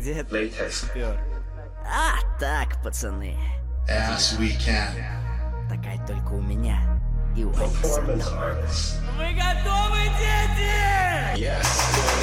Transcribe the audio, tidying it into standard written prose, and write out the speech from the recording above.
Где ты Latex. пёр? А, так, пацаны. As we can. Такая только у меня и у Performance Александра. artists. Вы готовы, дети? Yes.